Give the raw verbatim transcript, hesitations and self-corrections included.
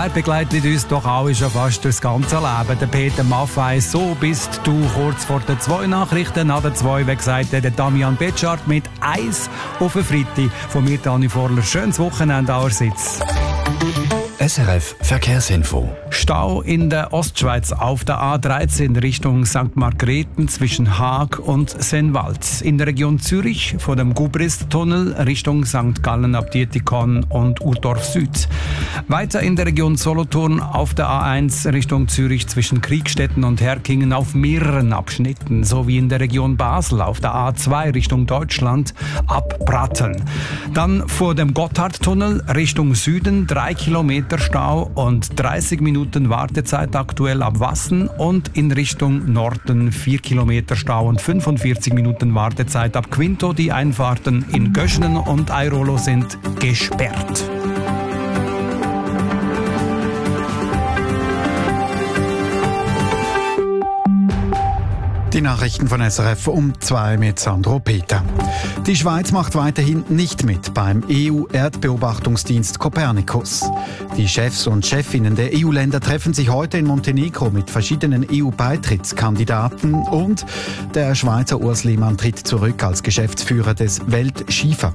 Er begleitet uns doch auch schon fast durchs ganze Leben. Der Peter Maffay, so bist du kurz vor den zwei Nachrichten. An der zwei, wie gesagt, der Damian Betschart mit Eis auf den Freitag. Von mir, Dani Vorler. Schönes Wochenende allerseits. S R F Verkehrsinfo. Stau in der Ostschweiz auf der A dreizehn Richtung Sankt Margrethen zwischen Haag und Sennwald. In der Region Zürich von dem Gubrist-Tunnel Richtung Sankt Gallen ab Dietikon und Urdorf Süd. Weiter in der Region Solothurn auf der A eins Richtung Zürich zwischen Kriegstetten und Herkingen auf mehreren Abschnitten, sowie in der Region Basel auf der A zwei Richtung Deutschland ab Bratten. Dann vor dem Gotthardtunnel Richtung Süden drei Kilometer Stau und dreißig Minuten Wartezeit aktuell ab Wassen und in Richtung Norden vier Kilometer Stau und fünfundvierzig Minuten Wartezeit ab Quinto. Die Einfahrten in Göschenen und Airolo sind gesperrt. Die Nachrichten von S R F um zwei mit Sandro Peter. Die Schweiz macht weiterhin nicht mit beim E U-Erdbeobachtungsdienst Copernicus. Die Chefs und Chefinnen der E U-Länder treffen sich heute in Montenegro mit verschiedenen E U-Beitrittskandidaten und der Schweizer Urs Lehmann tritt zurück als Geschäftsführer des Weltskiverbundes.